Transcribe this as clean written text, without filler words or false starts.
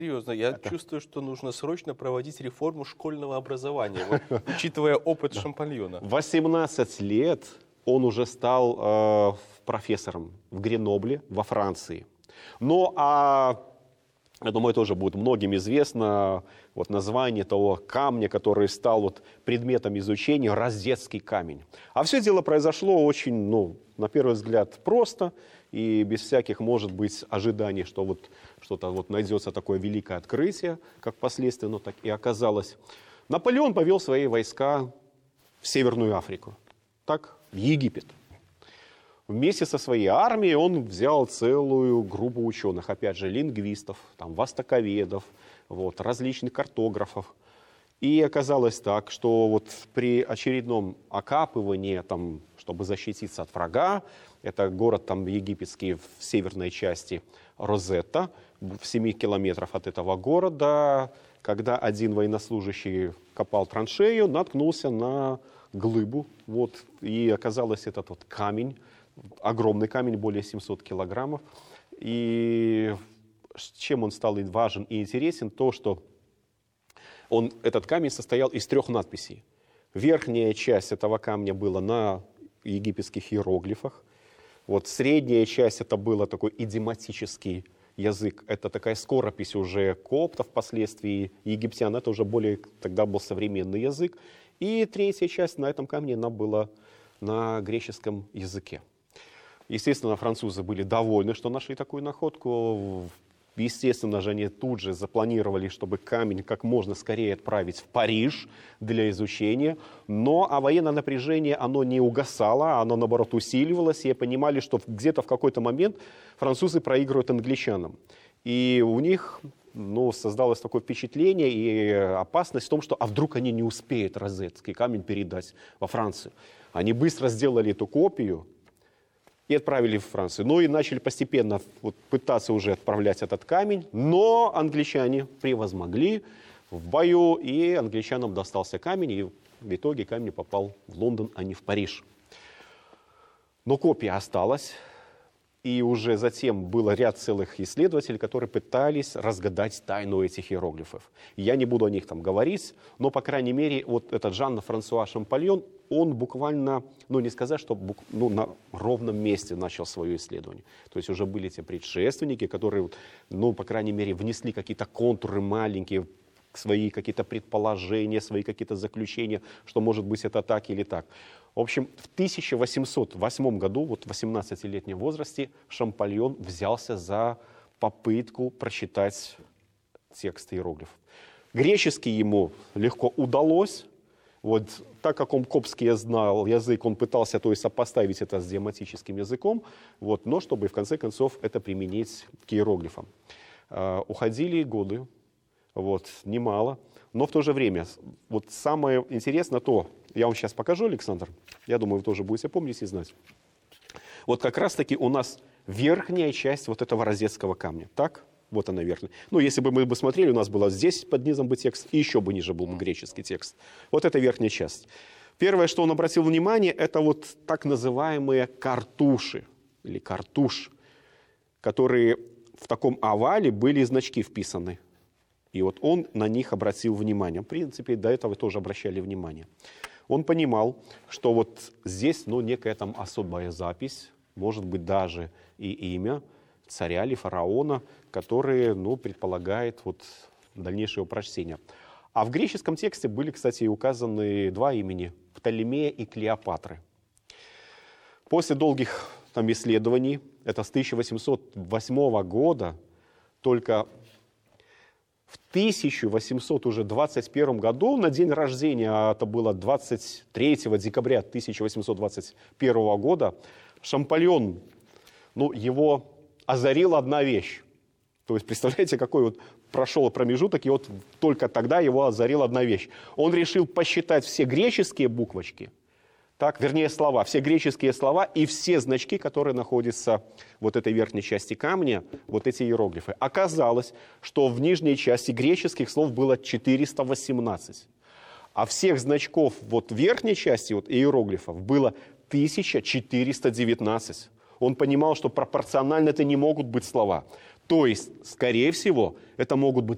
Серьезно, я чувствую, что нужно срочно проводить реформу школьного образования, вот, учитывая опыт Шампальона. 18 лет он уже стал профессором в Гренобле, во Франции. Ну, я думаю, тоже будет многим известно вот название того камня, который стал вот предметом изучения, Розетский камень. А все дело произошло очень, ну, на первый взгляд, просто и без всяких, может быть, ожиданий, что вот что-то вот найдется такое великое открытие, как впоследствии, но так и оказалось. Наполеон повел свои войска в Северную Африку, так, в Египет. Вместе со своей армией он взял целую группу ученых, опять же, лингвистов, там, востоковедов, вот, различных картографов. И оказалось так, что вот при очередном окапывании, там, чтобы защититься от врага, это город там, египетский в северной части Розетта, в 7 километрах от этого города, когда один военнослужащий копал траншею, наткнулся на глыбу, вот, и оказалось этот вот камень, огромный камень, более 700 килограммов. И чем он стал важен и интересен, то, что этот камень состоял из 3 надписей. Верхняя часть этого камня была на египетских иероглифах. Вот средняя часть это был такой идиоматический язык. Это такая скоропись уже коптов, впоследствии египтян. Это уже более тогда был современный язык. И третья часть на этом камне она была на греческом языке. Естественно, французы были довольны, что нашли такую находку. Естественно же, они тут же запланировали, чтобы камень как можно скорее отправить в Париж для изучения. Но военное напряжение, оно не угасало, оно, наоборот, усиливалось. И понимали, что где-то в какой-то момент французы проигрывают англичанам. И у них создалось такое впечатление и опасность в том, что вдруг они не успеют Розетский камень передать во Францию. Они быстро сделали эту копию и отправили в Францию. Ну и начали постепенно пытаться уже отправлять этот камень, но англичане превозмогли в бою, и англичанам достался камень, и в итоге камень попал в Лондон, а не в Париж. Но копия осталась, и уже затем был ряд целых исследователей, которые пытались разгадать тайну этих иероглифов. Я не буду о них там говорить, но, по крайней мере, вот этот Жан-Франсуа Шампальон, он буквально, не сказать, что на ровном месте начал свое исследование. То есть уже были те предшественники, которые, по крайней мере, внесли какие-то контуры маленькие, свои какие-то предположения, свои какие-то заключения, что может быть это так или так. В общем, в 1808 году, в 18-летнем возрасте, Шампальон взялся за попытку прочитать текст иероглифов. Греческий ему легко удалось. Вот, так как он коптский знал язык, он пытался сопоставить это с идиоматическим языком, но чтобы в конце концов это применить к иероглифам. Уходили годы, немало, но в то же время, самое интересное то, я вам сейчас покажу, Александр, я думаю, вы тоже будете помнить и знать. Вот как раз-таки у нас верхняя часть этого розетского камня, так? Вот она верхняя. Если бы мы смотрели, у нас было здесь под низом бы текст, и еще бы ниже был бы греческий текст. Вот это верхняя часть. Первое, что он обратил внимание, это так называемые картуши, или картуш, которые в таком овале были значки вписаны. И он на них обратил внимание. В принципе, до этого тоже обращали внимание. Он понимал, что здесь, некая там особая запись, может быть, даже и имя царя или фараона, которые, предполагает дальнейшее прочтение. А в греческом тексте были, кстати, указаны 2 имени – Птолемея и Клеопатры. После долгих исследований, это с 1808 года, только в 1821 году, на день рождения, это было 23 декабря 1821 года, Шампальон, его озарила одна вещь. То есть, представляете, какой прошел промежуток, и только тогда его озарила одна вещь. Он решил посчитать все греческие буквочки, слова, все греческие слова и все значки, которые находятся в этой верхней части камня, эти иероглифы. Оказалось, что в нижней части греческих слов было 418, а всех значков в верхней части иероглифов было 1419. Он понимал, что пропорционально это не могут быть слова. То есть, скорее всего, это могут быть